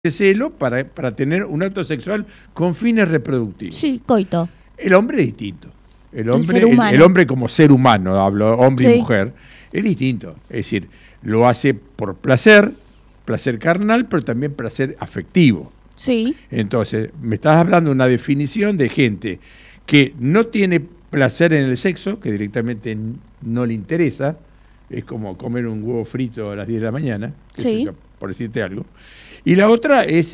celo para tener un acto sexual con fines reproductivos. Sí, coito. El hombre es distinto. El hombre como ser humano, hablo hombre Sí. y mujer, es distinto. Es decir, lo hace por placer carnal, pero también placer afectivo. Sí. Entonces, me estás hablando de una definición de gente que no tiene placer en el sexo, que directamente no le interesa, es como comer un huevo frito a las 10 de la mañana, qué sé Sí. yo, por decirte algo. Y la otra es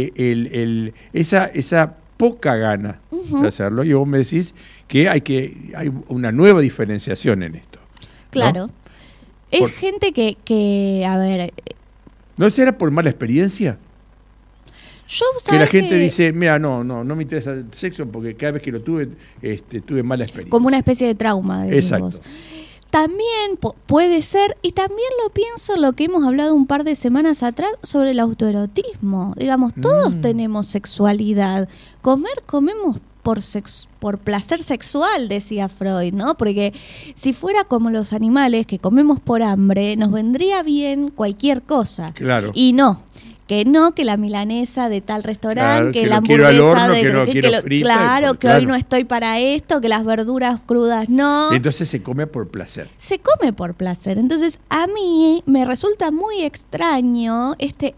esa poca gana de hacerlo, y vos me decís que hay una nueva diferenciación en esto. Claro. ¿No? Es gente que, a ver, ¿No será por mala experiencia? yo Que la sabes gente dice, mira, no me interesa el sexo porque cada vez que lo tuve, tuve mala experiencia. como una especie de trauma, decís Exacto. vos. También puede ser, y también lo pienso lo que hemos hablado un par de semanas atrás sobre el autoerotismo. Digamos, todos tenemos sexualidad. Comemos por placer sexual, decía Freud, ¿no? Porque si fuera como los animales que comemos por hambre, nos vendría bien cualquier cosa. Claro. Y que la milanesa de tal restaurante, Claro, que que la lo quiero al hamburguesa horno, de que no quiero frita, claro, que claro. hoy no estoy para esto, que las verduras crudas no. Entonces se come por placer. Se come por placer. Entonces, a mí me resulta muy extraño este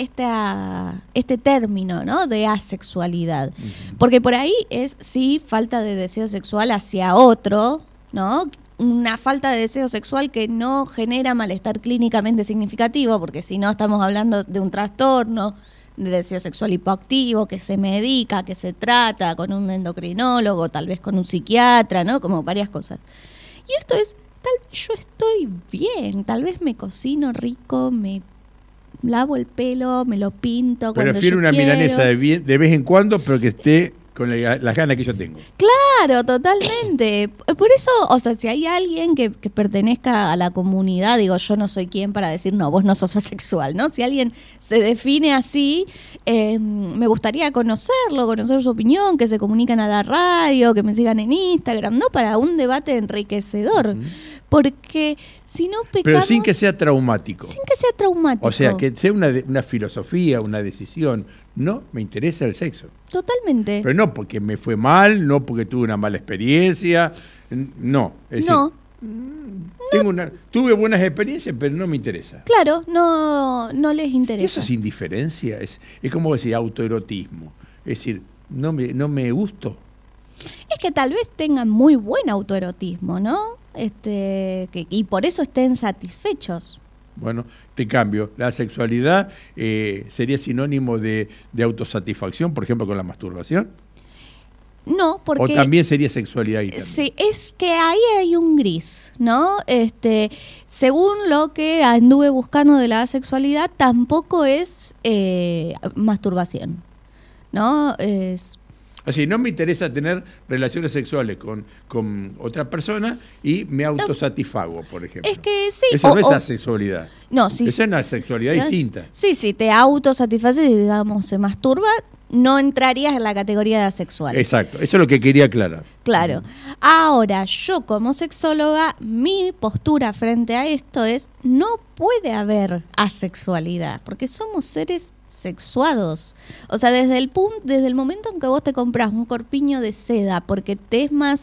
término, ¿no? De asexualidad. Porque por ahí es, sí, falta de deseo sexual hacia otro, ¿no? Una falta de deseo sexual que no genera malestar clínicamente significativo, porque si no estamos hablando de un trastorno de deseo sexual hipoactivo que se medica, que se trata con un endocrinólogo, tal vez con un psiquiatra, ¿no? Como varias cosas. Y esto es, tal vez yo estoy bien, tal vez me cocino rico, me lavo el pelo, me lo pinto cuando Prefiero yo una quiero. milanesa de vez en cuando, pero que esté con las ganas que yo tengo. Claro, totalmente. Por eso, o sea, si hay alguien que pertenezca a la comunidad, digo, yo no soy quien para decir, no, vos no sos asexual, ¿no? Si alguien se define así, me gustaría conocer su opinión, que se comuniquen a la radio, que me sigan en Instagram, ¿no? Para un debate enriquecedor. Porque si no pecamos... Pero sin que sea traumático. Sin que sea traumático. O sea, que sea una filosofía, una decisión. No me interesa el sexo. Totalmente. Pero no porque me fue mal, no porque tuve una mala experiencia. No. Es No. decir, tuve buenas experiencias, pero no me interesa. Claro, no les interesa. Eso es indiferencia. Es como decir autoerotismo. Es decir, no me gustó. Es que tal vez tengan muy buen autoerotismo, ¿no? Y por eso estén satisfechos. Bueno, te cambio. La sexualidad sería sinónimo de autosatisfacción, por ejemplo, con la masturbación. No, porque... O también sería sexualidad ahí también. Sí, es que ahí hay un gris, ¿no? Según lo que anduve buscando de la asexualidad, tampoco es masturbación, ¿no? Así, no me interesa tener relaciones sexuales con otra persona y me autosatisfago, por ejemplo. Es que sí. Eso no es asexualidad. No, sí. Esa es una sexualidad distinta. Sí, te autosatisfaces y, digamos, se masturba, no entrarías en la categoría de asexual. Exacto, eso es lo que quería aclarar. Claro. Ahora, yo como sexóloga, mi postura frente a esto es, no puede haber asexualidad, porque somos seres sexuados. O sea, desde el momento en que vos te compras un corpiño de seda porque te es más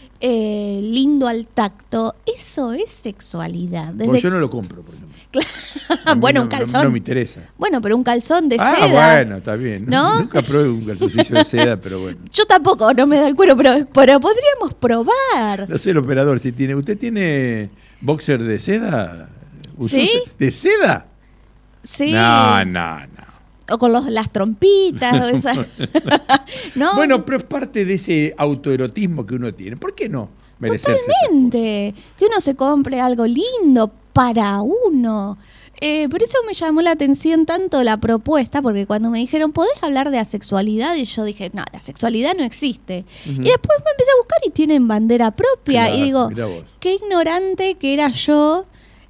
lindo al tacto, eso es sexualidad. Porque yo no lo compro, por ejemplo. Bueno, no, un calzón. No me interesa. Bueno, pero un calzón de seda. Bueno, está bien. ¿No? Nunca probé un calzoncillo de seda, pero bueno. Yo tampoco, no me da el cuero, pero podríamos probar. No sé el operador si tiene. ¿Usted tiene boxer de seda? ¿Sí? ¿De seda? Sí. No. O con las trompitas. O esa... ¿No? Bueno, pero es parte de ese autoerotismo que uno tiene. ¿Por qué no merecerse? Totalmente. Que uno se compre algo lindo para uno. Por eso me llamó la atención tanto la propuesta, porque cuando me dijeron, ¿podés hablar de asexualidad? Y yo dije, no, la sexualidad no existe. Y después me empecé a buscar y tienen bandera propia. Claro, y digo, qué ignorante que era yo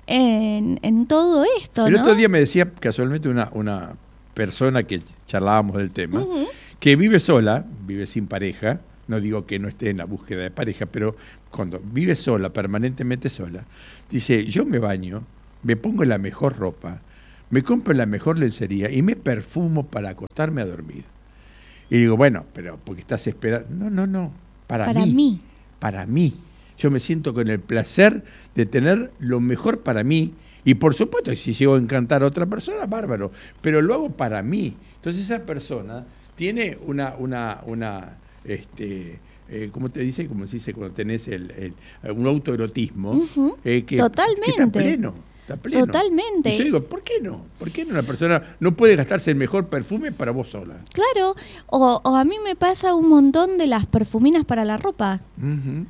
en todo esto, El ¿no? otro día me decía casualmente una persona que charlábamos del tema, que vive sola, vive sin pareja, no digo que no esté en la búsqueda de pareja, pero cuando vive sola, permanentemente sola, dice, yo me baño, me pongo la mejor ropa, me compro la mejor lencería y me perfumo para acostarme a dormir. Y digo, bueno, pero porque estás esperando. No, para mí. Para mí. Yo me siento con el placer de tener lo mejor para mí. Y por supuesto, si llego a encantar a otra persona, bárbaro. Pero lo hago para mí. Entonces esa persona tiene ¿cómo te dice? Como se dice cuando tenés un autoerotismo. Uh-huh. Totalmente. Que está pleno. Totalmente. Y yo digo, ¿por qué no? ¿Por qué no una persona no puede gastarse el mejor perfume para vos sola? Claro, o a mí me pasa un montón de las perfuminas para la ropa. Uh-huh.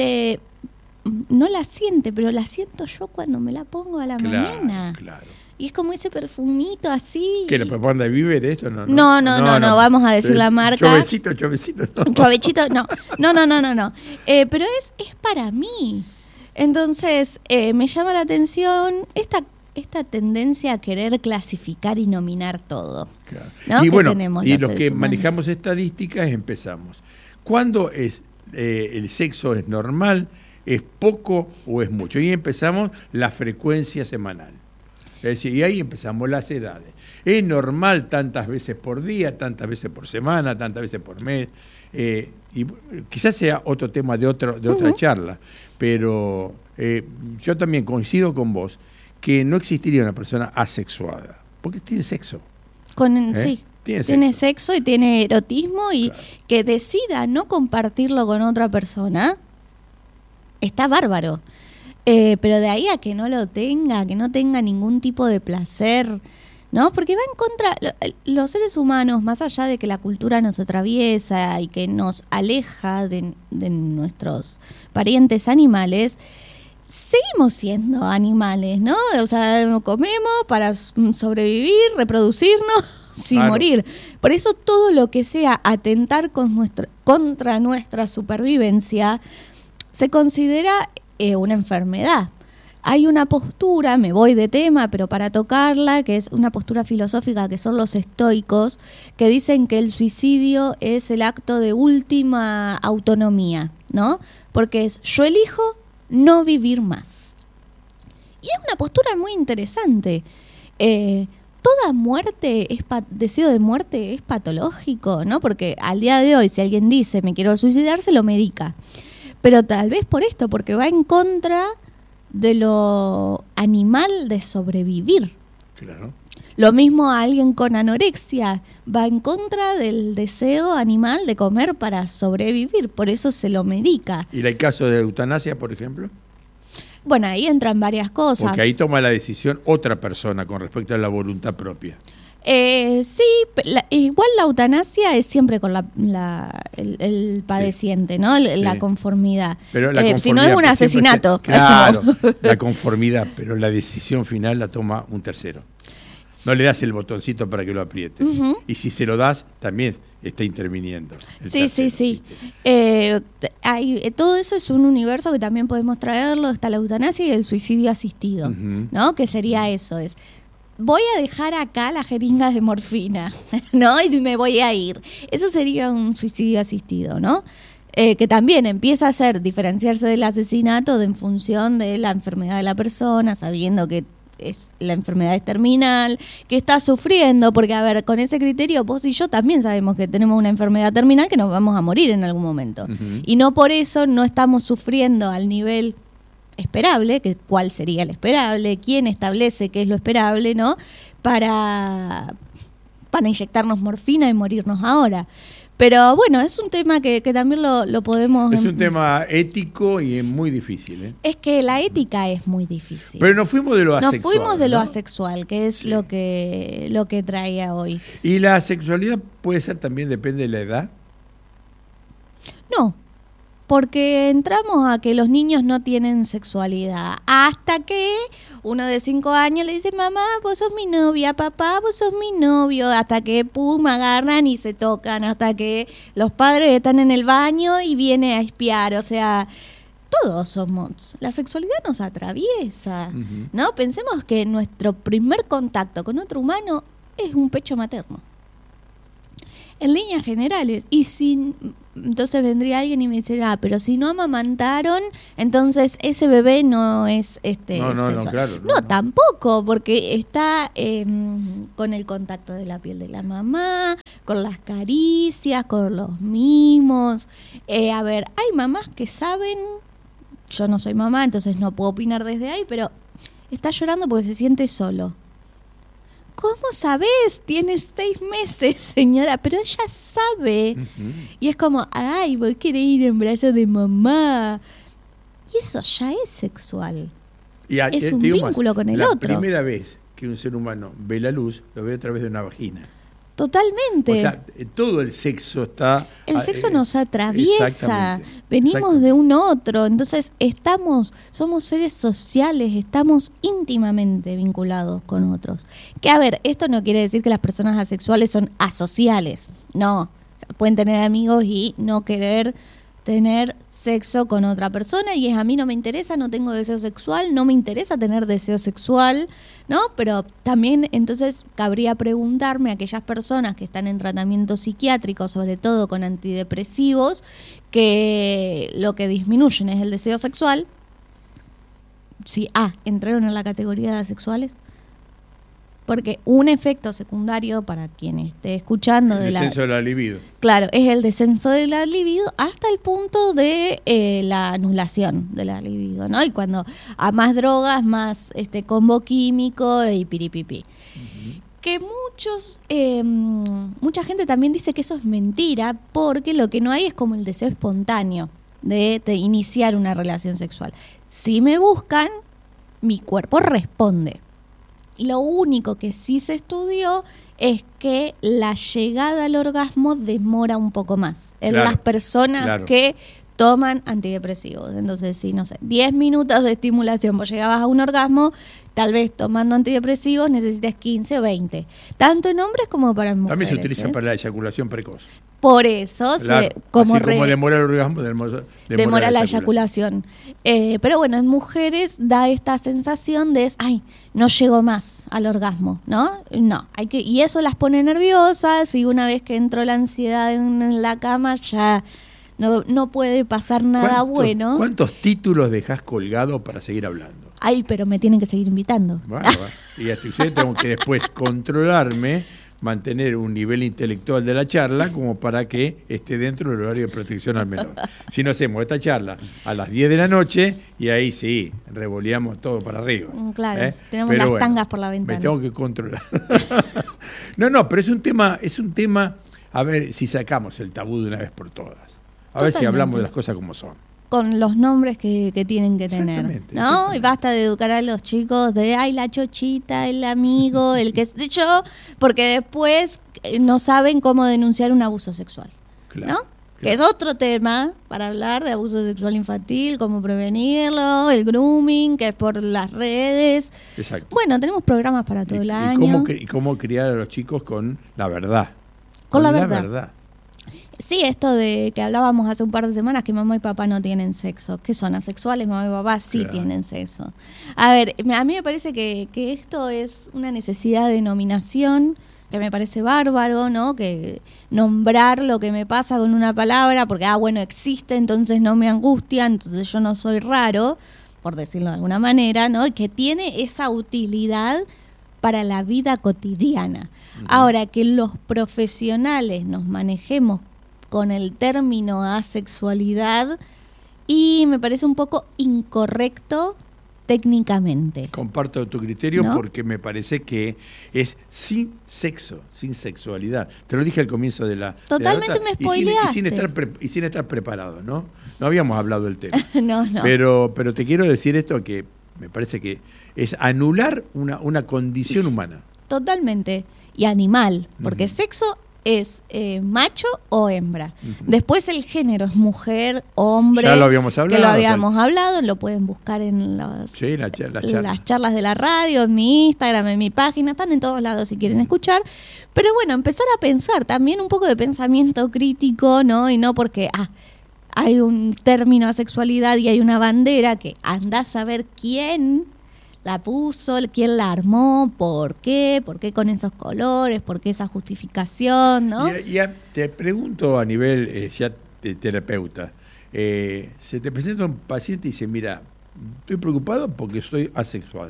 No la siente, pero la siento yo cuando me la pongo a la mañana. Claro. Y es como ese perfumito así. ¿Qué, la propaganda de Viver esto? No, vamos a decir la marca. Chovechito, no. Chovechito, no. Pero es para mí. Entonces, me llama la atención esta tendencia a querer clasificar y nominar todo. Claro. ¿No? Y que bueno, tenemos y los que humanos. manejamos estadísticas empezamos. ¿Cuándo es el sexo es normal, es poco o es mucho? Y empezamos la frecuencia semanal. Es decir, y ahí empezamos las edades. Es normal tantas veces por día, tantas veces por semana, tantas veces por mes. Y quizás sea otro tema de otra charla, pero yo también coincido con vos que no existiría una persona asexuada, porque tiene sexo. Sí, tiene sexo y tiene erotismo y claro. Que decida no compartirlo con otra persona, está bárbaro. Pero de ahí a que no lo tenga, que no tenga ningún tipo de placer, ¿no? Porque va en contra, los seres humanos, más allá de que la cultura nos atraviesa y que nos aleja de nuestros parientes animales, seguimos siendo animales, ¿no? O sea, comemos para sobrevivir, reproducirnos sin morir. Por eso todo lo que sea atentar contra nuestra supervivencia se considera una enfermedad. Hay una postura, me voy de tema, pero para tocarla, que es una postura filosófica que son los estoicos, que dicen que el suicidio es el acto de última autonomía, ¿no? Porque es yo elijo no vivir más. Y es una postura muy interesante. Toda muerte, deseo de muerte es patológico, ¿no? Porque al día de hoy, si alguien dice me quiero suicidar, se lo medica. Pero tal vez por esto, porque va en contra de lo animal de sobrevivir. Claro. Lo mismo a alguien con anorexia, va en contra del deseo animal de comer para sobrevivir, por eso se lo medica. ¿Y el caso de eutanasia, por ejemplo? Bueno, ahí entran varias cosas. Porque ahí toma la decisión otra persona con respecto a la voluntad propia. Sí, igual la eutanasia es siempre con el padeciente, sí. ¿No? La conformidad. Pero la conformidad. Si no es un asesinato. Claro, la conformidad, pero la decisión final la toma un tercero. No le das el botoncito para que lo apriete. Uh-huh. Y si se lo das, también está interviniendo. Sí. Todo eso es un universo que también podemos traerlo. Está la eutanasia y el suicidio asistido, uh-huh. ¿No? Que sería eso, es... Voy a dejar acá las jeringas de morfina, ¿no? Y me voy a ir. Eso sería un suicidio asistido, ¿no? Que también empieza a diferenciarse del asesinato en función de la enfermedad de la persona, sabiendo que la enfermedad es terminal, que está sufriendo, porque, a ver, con ese criterio, vos y yo también sabemos que tenemos una enfermedad terminal que nos vamos a morir en algún momento. Uh-huh. Y no por eso no estamos sufriendo al nivel esperable, que cuál sería el esperable, quién establece qué es lo esperable, ¿no? Para inyectarnos morfina y morirnos ahora. Pero bueno, es un tema que también lo podemos... Es un tema ético y es muy difícil, ¿eh? Es que la ética es muy difícil. Pero nos fuimos de lo asexual. Nos fuimos de lo asexual, que es sí. lo que traía hoy. ¿Y la sexualidad puede ser también, depende de la edad? No. Porque entramos a que los niños no tienen sexualidad. Hasta que uno de 5 años le dice, mamá, vos sos mi novia, papá, vos sos mi novio. Hasta que, pum, agarran y se tocan. Hasta que los padres están en el baño y viene a espiar. O sea, todos somos... La sexualidad nos atraviesa, uh-huh. ¿No? Pensemos que nuestro primer contacto con otro humano es un pecho materno. En líneas generales. Y si entonces vendría alguien y me dice, pero si no amamantaron, entonces ese bebé no es sexual. Claro. No, tampoco, porque está con el contacto de la piel de la mamá, con las caricias, con los mimos. A ver, hay mamás que saben, yo no soy mamá, entonces no puedo opinar desde ahí, pero está llorando porque se siente solo. ¿Cómo sabés? Tienes 6 meses, señora, pero ella sabe. Uh-huh. Y es como, ay, vos querés ir en brazos de mamá. Y eso ya es sexual. Es un vínculo con el otro. La primera vez que un ser humano ve la luz, lo ve a través de una vagina. Totalmente. O sea, todo el sexo está... El sexo nos atraviesa, venimos de un otro, entonces somos seres sociales, estamos íntimamente vinculados con otros. Que a ver, esto no quiere decir que las personas asexuales son asociales, no. O sea, pueden tener amigos y no querer tener sexo con otra persona y a mí no me interesa, no tengo deseo sexual, no me interesa tener deseo sexual, ¿no? Pero también entonces cabría preguntarme a aquellas personas que están en tratamiento psiquiátrico, sobre todo con antidepresivos, que lo que disminuyen es el deseo sexual, si entraron en la categoría de asexuales. Porque un efecto secundario, para quien esté escuchando... El descenso de la libido. Claro, es el descenso de la libido hasta el punto de la anulación de la libido, ¿no? Y cuando a más drogas, más combo químico y piripipi. Uh-huh. Que mucha gente también dice que eso es mentira, porque lo que no hay es como el deseo espontáneo de iniciar una relación sexual. Si me buscan, mi cuerpo responde. Lo único que sí se estudió es que la llegada al orgasmo demora un poco más en las personas que toman antidepresivos. Entonces, si, no sé, 10 minutos de estimulación vos llegabas a un orgasmo, tal vez tomando antidepresivos necesites 15 o 20. Tanto en hombres como para mujeres. También se utiliza para la eyaculación precoz. Por eso, como demora el orgasmo, demora la eyaculación. Pero bueno, en mujeres da esta sensación de, no llego más al orgasmo, ¿no? No, y eso las pone nerviosas y una vez que entró la ansiedad en la cama ya no puede pasar nada bueno. ¿Cuántos títulos dejás colgados para seguir hablando? Pero me tienen que seguir invitando. Bueno, y hasta yo tengo que después controlarme, mantener un nivel intelectual de la charla como para que esté dentro del horario de protección al menor. Si no hacemos esta charla a las 10 de la noche y ahí sí, revoleamos todo para arriba. Claro, tenemos las tangas por la ventana. Me tengo que controlar. No, pero es un tema, a ver si sacamos el tabú de una vez por todas. A ver si hablamos de las cosas como son. Con los nombres que tienen que tener, ¿no? Y basta de educar a los chicos de, la chochita, el amigo, el que sé yo, porque después no saben cómo denunciar un abuso sexual, ¿no? Que es otro tema para hablar de abuso sexual infantil, cómo prevenirlo, el grooming, que es por las redes. Exacto. Bueno, tenemos programas para todo el año. Y cómo criar a los chicos con la verdad. Con la verdad. Sí, esto de que hablábamos hace un par de semanas que mamá y papá no tienen sexo. ¿Qué son? ¿Asexuales? Mamá y papá sí tienen sexo. A ver, a mí me parece que esto es una necesidad de denominación que me parece bárbaro, ¿no? Que nombrar lo que me pasa con una palabra, porque, existe, entonces no me angustia, entonces yo no soy raro, por decirlo de alguna manera, ¿no? Y que tiene esa utilidad para la vida cotidiana. Uh-huh. Ahora, que los profesionales nos manejemos con el término asexualidad y me parece un poco incorrecto técnicamente. Comparto tu criterio, ¿no? Porque me parece que es sin sexo, sin sexualidad. Te lo dije al comienzo de la... Totalmente me spoileaste. Y sin estar preparado, ¿no? No habíamos hablado del tema. No. Pero te quiero decir esto que me parece que es anular una condición humana. Totalmente. Y animal, porque sexo es macho o hembra. Uh-huh. Después el género es mujer, hombre. Ya lo habíamos hablado. Que lo habíamos hablado, lo pueden buscar en las charlas de la radio, en mi Instagram, en mi página, están en todos lados si quieren escuchar. Pero bueno, empezar a pensar, también un poco de pensamiento crítico, ¿no? Y no porque hay un término asexualidad y hay una bandera que anda a saber quién la puso, quién la armó, por qué con esos colores, por qué esa justificación, ¿no? Te pregunto a nivel ya de terapeuta, se te presenta un paciente y dice, mira, estoy preocupado porque soy asexual.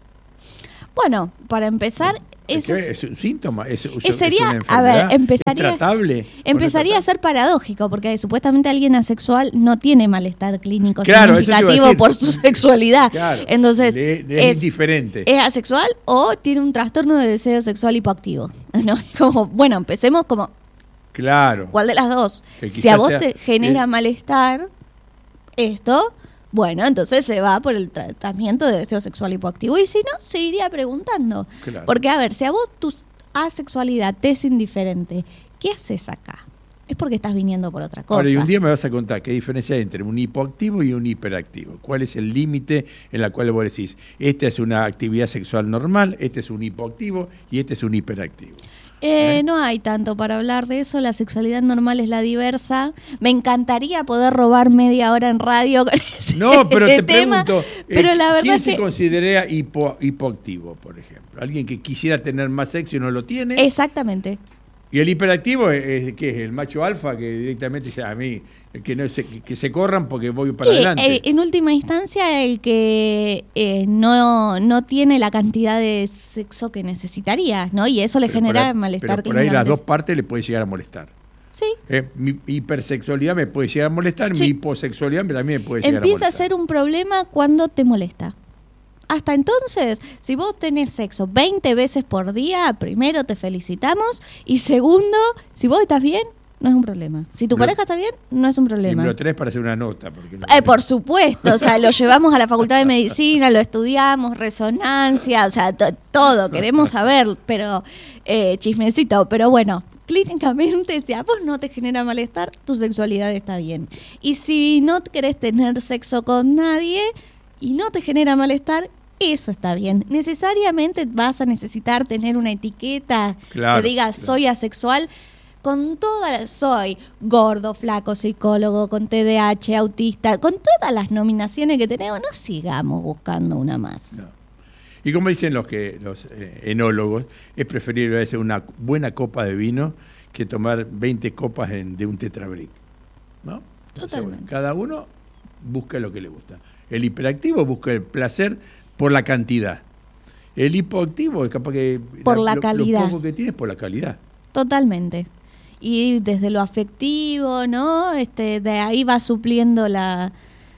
Bueno, para empezar, eso es un síntoma, sería, una enfermedad, empezaría, ¿es tratable? Empezaría a ser paradójico, porque supuestamente alguien asexual no tiene malestar clínico claro, significativo por su sexualidad. Claro, entonces, es indiferente. ¿Es asexual o tiene un trastorno de deseo sexual hipoactivo? ¿No? Como, bueno, empecemos como... Claro. ¿Cuál de las dos? Si a vos te genera malestar esto... Bueno, entonces se va por el tratamiento de deseo sexual hipoactivo. Y si no, se iría preguntando. Claro. Porque, a ver, si a vos tu asexualidad te es indiferente, ¿qué haces acá? Es porque estás viniendo por otra cosa. Ahora, y un día me vas a contar qué diferencia hay entre un hipoactivo y un hiperactivo. ¿Cuál es el límite en el cual vos decís, esta es una actividad sexual normal, este es un hipoactivo y este es un hiperactivo? No hay tanto para hablar de eso, la sexualidad normal es la diversa. Me encantaría poder robar media hora en radio con ese pero te tema, pregunto, pero la verdad ¿quién se considera hipoactivo, por ejemplo? ¿Alguien que quisiera tener más sexo y no lo tiene? Exactamente. ¿Y el hiperactivo es qué es? ¿El macho alfa que directamente dice a mí que se corran porque voy para adelante? En última instancia, el que no tiene la cantidad de sexo que necesitaría, ¿no? Y eso le genera malestar. Pero por ahí las dos partes le puede llegar a molestar. Sí. Mi hipersexualidad me puede llegar a molestar, mi hiposexualidad también me puede llegar a molestar. Empieza a ser un problema cuando te molesta. Hasta entonces, si vos tenés sexo 20 veces por día, primero te felicitamos y segundo, si vos estás bien, no es un problema. Si tu pareja está bien, no es un problema. Y lo tenés para hacer una nota. Porque por supuesto, o sea, lo llevamos a la Facultad de Medicina, lo estudiamos, resonancia, o sea, todo, queremos saber, pero chismecito, pero bueno. Clínicamente, si a vos no te genera malestar, tu sexualidad está bien. Y si no querés tener sexo con nadie y no te genera malestar, eso está bien. Necesariamente vas a necesitar tener una etiqueta que diga soy asexual. Con todas, soy gordo, flaco, psicólogo, con TDAH, autista, con todas las nominaciones que tenemos, no sigamos buscando una más. No. Y como dicen los enólogos, es preferible hacer una buena copa de vino que tomar 20 copas de un tetrabric, ¿no? Totalmente. O sea, bueno, cada uno busca lo que le gusta. El hiperactivo busca el placer por la cantidad. El hipoactivo es capaz que por la calidad. Lo poco que tiene es por la calidad. Totalmente. Y desde lo afectivo, ¿no? De ahí va supliendo la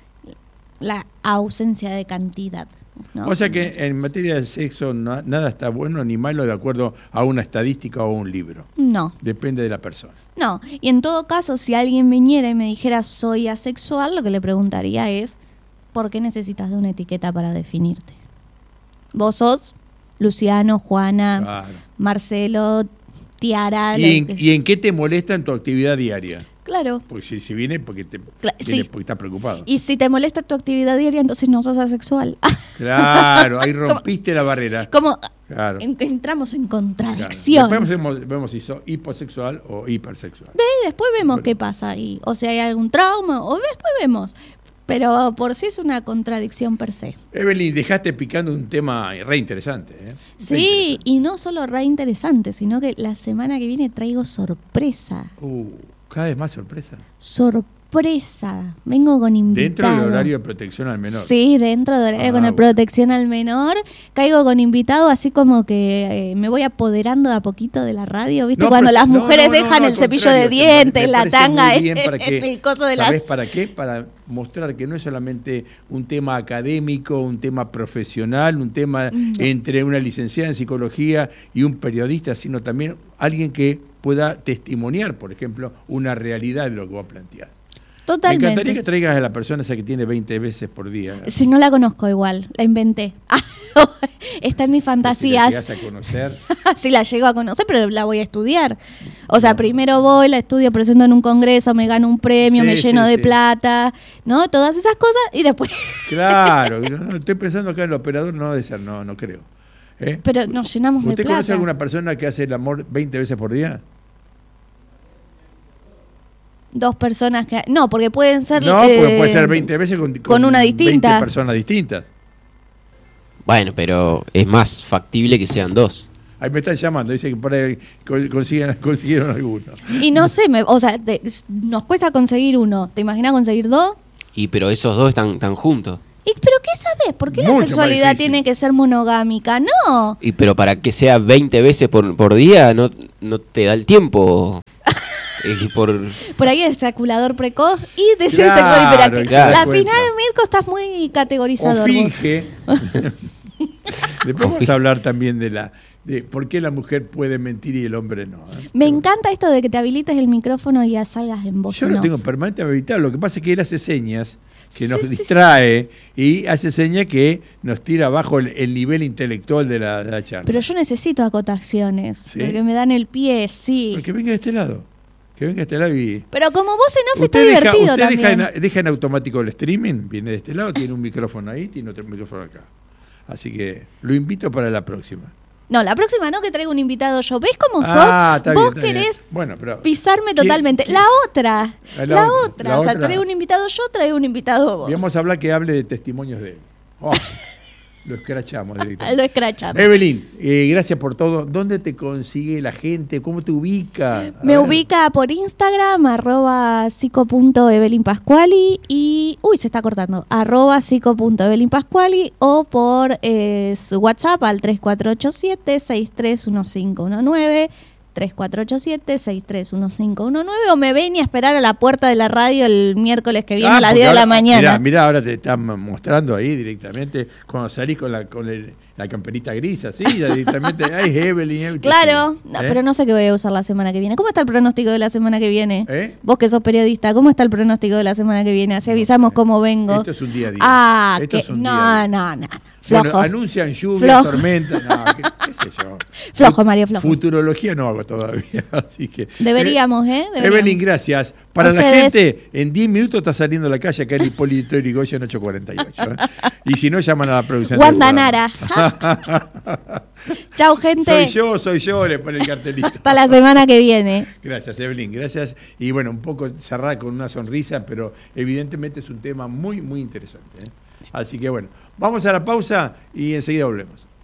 ausencia de cantidad, ¿no? O sea que en materia de sexo nada está bueno ni malo de acuerdo a una estadística o a un libro. No. Depende de la persona. No. Y en todo caso, si alguien viniera y me dijera soy asexual, lo que le preguntaría es ¿por qué necesitas de una etiqueta para definirte? Vos sos Luciano, Juana, claro. Marcelo, Tiara. ¿Y en qué te molesta en tu actividad diaria? Claro. Porque si viene porque porque estás preocupado. Y si te molesta tu actividad diaria, entonces no sos asexual. Claro, ahí rompiste la barrera. Como claro. Entramos en contradicción. Claro. Después vemos si sos hiposexual o hipersexual. Después vemos qué pasa ahí. O si hay algún trauma, o después vemos. Pero por sí es una contradicción per se. Evelyn, dejaste picando un tema re interesante. Sí, interesante. Y no solo re interesante, sino que la semana que viene traigo sorpresa. Cada vez más sorpresa. Sorpresa. Vengo con invitado. ¿Dentro del horario de protección al menor? Sí, dentro del horario con protección al menor. Caigo con invitado, así como que me voy apoderando de a poquito de la radio. ¿Viste? Cuando las mujeres dejan el cepillo de dientes, la tanga, el coso de ¿Sabés para qué? Para mostrar que no es solamente un tema académico, un tema profesional, un tema entre una licenciada en psicología y un periodista, sino también alguien que pueda testimoniar, por ejemplo, una realidad de lo que va a plantear. Totalmente. Me encantaría que traigas a la persona esa que tiene 20 veces por día. Si no la conozco igual, la inventé. Está en mis fantasías. Si la llegas a conocer. Sí, la llego a conocer, pero la voy a estudiar. O sea, primero voy, la estudio, presento en un congreso, me gano un premio, me lleno de plata, ¿no? Todas esas cosas y después... Claro, estoy pensando acá en el operador, no debe ser, no creo. Pero nos llenamos de plata. ¿Usted conoce a alguna persona que hace el amor 20 veces por día? Dos personas que... No, porque pueden ser... No, porque puede ser 20 veces con una distinta. 20 personas distintas. Bueno, pero es más factible que sean 2. Ahí me están llamando, dicen que por ahí consiguieron alguno. Y no sé, o sea, nos cuesta conseguir uno. ¿Te imaginas conseguir 2? Pero esos 2 están juntos. ¿Pero qué sabes? ¿Por qué la Mucho sexualidad más difícil. tiene que ser monogámica? No. Pero para que sea 20 veces por día, no te da el tiempo. Por ahí es ejaculador precoz y deseo Claro, sexual hiperactivo. claro. La Cuenta. final, Mirko, estás muy categorizador. O vos. finge. Después vamos a hablar también de por qué la mujer puede mentir y el hombre no. Me encanta esto de que te habilites el micrófono y ya salgas en voz. Yo en lo off. tengo permanentemente habilitado. Lo que pasa es que él hace señas que nos Sí, sí, distrae y hace señas que nos tira abajo el nivel intelectual de la charla. Pero yo necesito acotaciones, ¿Sí? porque me dan el pie, sí. Pero que venga de este lado. Que venga de este lado y... Pero como vos en off está Usted divertido también. deja en automático el streaming, viene de este lado, tiene un micrófono ahí, tiene otro micrófono acá. Así que lo invito para la próxima. No, la próxima no, que traigo un invitado yo. ¿Ves cómo sos? Está bien, Vos está bien. querés Bueno, pero pisarme ¿quién- totalmente. quién- La otra. La O otra. sea, traigo un invitado yo, traigo un invitado vos. vamos a hablar que hable de testimonios de él. Oh, lo escrachamos directamente. Lo escrachamos. Evelyn, gracias por todo. ¿Dónde te consigue la gente? ¿Cómo te ubica? Me A ver. ubica por Instagram, @psico.evelinpascuali y... Uy, se está cortando. @psico.evelinpascuali o por su WhatsApp al 3487-631519, 3487-631519, o me ven y a esperar a la puerta de la radio el miércoles que viene a las porque 10 de la ahora- mañana. Mirá, ahora te están mostrando ahí directamente cuando salís con la camperita gris, así, ya directamente. Ay, Evelyn. Claro, sí. no, pero no sé qué voy a usar la semana que viene. ¿Cómo está el pronóstico de la semana que viene? ¿Eh? Vos que sos periodista, ¿cómo está el pronóstico de la semana que viene? Así avisamos cómo vengo. Esto es un día a día. Ah, Esto que, es un no, día a día. no, no, no. Flojo. Bueno, anuncian lluvia, Flojo. tormenta, no, qué sé yo. Flojo, Mario, flojo. Futurología no hago todavía, así que... Deberíamos, ¿eh? Deberíamos. Evelyn, gracias. Para A la ustedes. gente, en 10 minutos está saliendo a la calle acá en Hipólito Yrigoyen 848. ¿eh? Y si no, llaman a la producción. del Guandanara. programa. Chau, gente. Soy yo, le pone el cartelito. Hasta la semana que viene. Gracias, Evelyn, gracias. Y bueno, un poco cerrar con una sonrisa, pero evidentemente es un tema muy, muy interesante. ¿eh? Así que bueno, vamos a la pausa y enseguida volvemos.